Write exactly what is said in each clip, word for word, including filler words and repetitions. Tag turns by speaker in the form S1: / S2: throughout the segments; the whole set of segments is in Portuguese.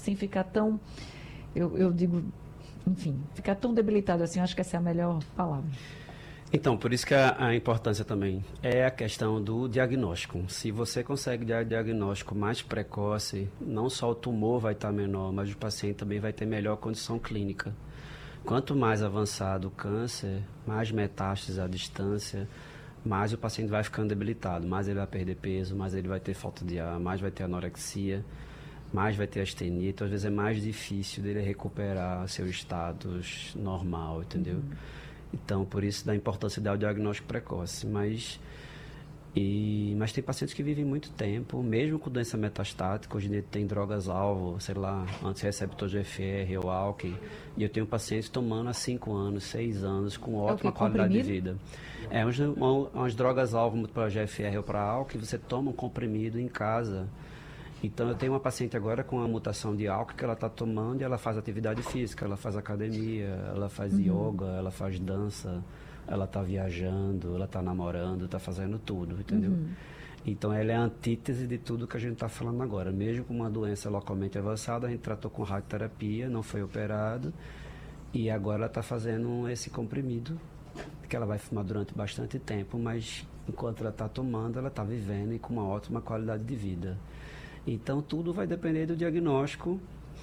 S1: sem ficar tão, eu, eu digo, enfim, ficar tão debilitado assim, acho que essa é a melhor palavra.
S2: Então, por isso que a, a importância também é a questão do diagnóstico. Se você consegue dar diagnóstico mais precoce, não só o tumor vai estar menor, mas o paciente também vai ter melhor condição clínica. Quanto mais avançado o câncer, mais metástases à distância, mais o paciente vai ficando debilitado, mais ele vai perder peso, mais ele vai ter falta de ar, mais vai ter anorexia, mais vai ter astenia. Então, às vezes, é mais difícil dele recuperar seu status normal, entendeu? Uhum. Então, por isso da importância de dar o diagnóstico precoce. Mas, e, mas tem pacientes que vivem muito tempo, mesmo com doença metastática. Hoje em dia tem drogas-alvo, sei lá, antirreceptor G F R ou A L K. E eu tenho pacientes tomando há cinco anos, seis anos, com ótima é qualidade de vida. É, umas, umas drogas-alvo para G F R ou para A L K, você toma um comprimido em casa. Então, eu tenho uma paciente agora com a mutação de álcool que ela está tomando e ela faz atividade física, ela faz academia, ela faz uhum. yoga, ela faz dança, ela está viajando, ela está namorando, está fazendo tudo, entendeu? Uhum. Então, ela é a antítese de tudo que a gente está falando agora. Mesmo com uma doença localmente avançada, a gente tratou com radioterapia, não foi operado, e agora ela está fazendo esse comprimido, que ela vai fumar durante bastante tempo, mas enquanto ela está tomando, ela está vivendo e com uma ótima qualidade de vida. Então, tudo vai depender do diagnóstico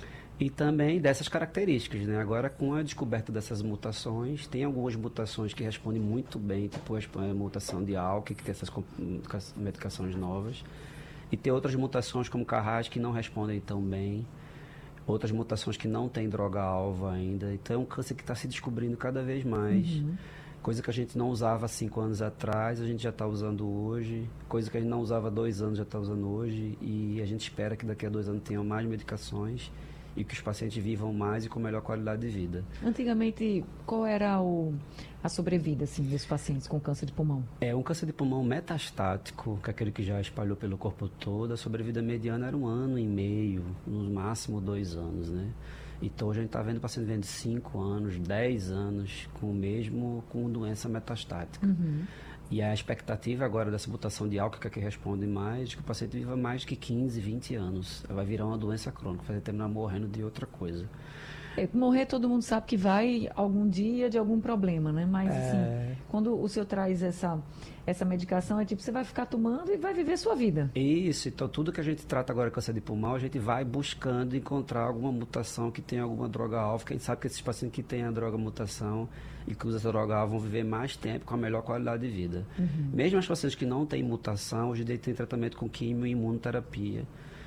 S2: e também dessas características, né? Agora, com a descoberta dessas mutações, tem algumas mutações que respondem muito bem, tipo a mutação de A L K, que tem essas medicações novas, e tem outras mutações como Carras que não respondem tão bem, outras mutações que não têm droga-alvo ainda. Então, é um câncer que está se descobrindo cada vez mais. Uhum. Coisa que a gente não usava há cinco anos atrás, a gente já está usando hoje. Coisa que a gente não usava há dois anos, já está usando hoje. E a gente espera que daqui a dois anos tenham mais medicações e que os pacientes vivam mais e com melhor qualidade de vida.
S1: Antigamente, qual era o, a sobrevida assim, desses pacientes com câncer de pulmão?
S2: É, um câncer de pulmão metastático, que é aquele que já espalhou pelo corpo todo, a sobrevida mediana era um ano e meio, no máximo dois anos, né? Então, hoje a gente está vendo paciente vivendo cinco anos, dez anos, com o mesmo, com doença metastática. Uhum. E a expectativa agora dessa mutação de álcool, que é que responde mais, que o paciente viva mais que quinze, vinte anos. Vai virar uma doença crônica, vai terminar morrendo de outra coisa.
S1: É, morrer todo mundo sabe que vai algum dia de algum problema, né? Mas, é... assim, quando o senhor traz essa, essa medicação, é tipo, você vai ficar tomando e vai viver sua vida.
S2: Isso, então tudo que a gente trata agora com câncer de pulmão, a gente vai buscando encontrar alguma mutação que tenha alguma droga-alvo, que a gente sabe que esses pacientes que têm a droga-mutação e que usam essa droga-alvo vão viver mais tempo com a melhor qualidade de vida. Uhum. Mesmo as pacientes que não têm mutação, hoje em dia tem tratamento com quimio e imunoterapia.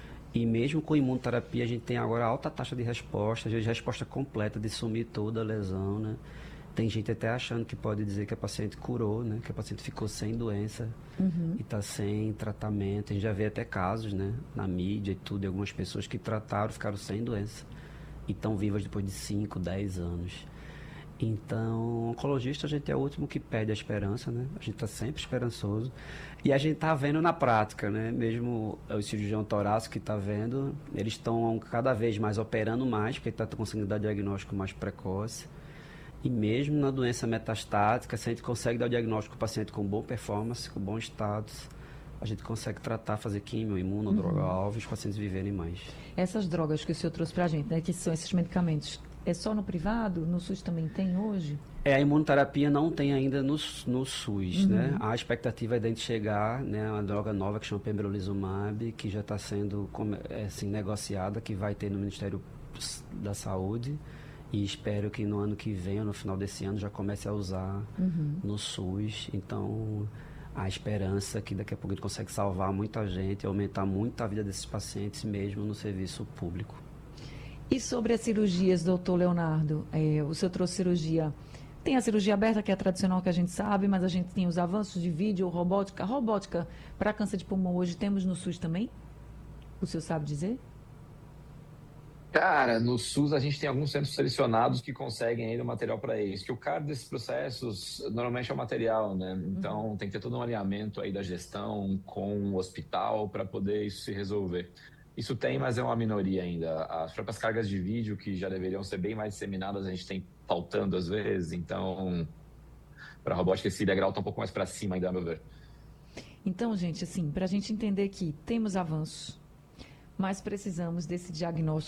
S2: E mesmo com imunoterapia, a gente tem agora alta taxa de resposta, às vezes resposta completa de sumir toda a lesão, né? Tem gente até achando que pode dizer que a paciente curou, né? Que a paciente ficou sem doença uhum. e está sem tratamento. A gente já vê até casos, né? Na mídia e tudo, de algumas pessoas que trataram, ficaram sem doença e estão vivas depois de cinco, dez anos. Então, oncologista, a gente é o último que perde a esperança, né? A gente está sempre esperançoso. E a gente está vendo na prática, né? Mesmo o cirurgião torácico que está vendo, eles estão cada vez mais operando mais, porque está conseguindo dar diagnóstico mais precoce. E mesmo na doença metastática, se a gente consegue dar o diagnóstico para o paciente com boa performance, com bom status, a gente consegue tratar, fazer quimio, imuno, uhum. droga-alvo e os pacientes viverem mais.
S1: Essas drogas que o senhor trouxe para a gente, né? Que são esses medicamentos, é só no privado? No SUS também tem hoje?
S2: É, a imunoterapia não tem ainda no, no SUS, uhum. né? A expectativa é de a gente chegar, né, uma droga nova que chama pembrolizumab, que já está sendo assim, negociada, que vai ter no Ministério da Saúde. E espero que no ano que vem, ou no final desse ano, já comece a usar uhum. no SUS. Então, a esperança é que daqui a pouco a gente consegue salvar muita gente, aumentar muito a vida desses pacientes, mesmo no serviço público.
S1: E sobre as cirurgias, doutor Leonardo, é, o senhor trouxe cirurgia, tem a cirurgia aberta, que é a tradicional que a gente sabe, mas a gente tem os avanços de vídeo, robótica. Robótica para câncer de pulmão hoje temos no SUS também? O senhor sabe dizer?
S3: Cara, no SUS a gente tem alguns centros selecionados que conseguem ainda o material para isso. Que o caro desses processos normalmente é o material, né? Então uhum. tem que ter todo um alinhamento aí da gestão com o hospital para poder isso se resolver. Isso tem, mas é uma minoria ainda. As próprias cargas de vídeo, que já deveriam ser bem mais disseminadas, a gente tem faltando às vezes. Então, para a robótica, esse degrau está um pouco mais para cima ainda, a meu ver.
S1: Então, gente, assim, para a gente entender que temos avanços, mas precisamos desse diagnóstico